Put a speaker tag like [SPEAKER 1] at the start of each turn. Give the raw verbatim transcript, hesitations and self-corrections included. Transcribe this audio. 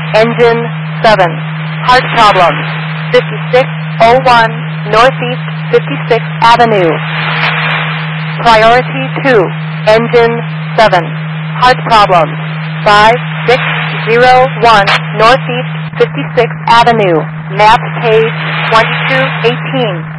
[SPEAKER 1] Engine seven. Heart problems. fifty-six oh one Northeast fifty-sixth Avenue. Priority two. Engine seven. Heart problems. five six zero one Northeast fifty-sixth Avenue. Map page twenty-two eighteen.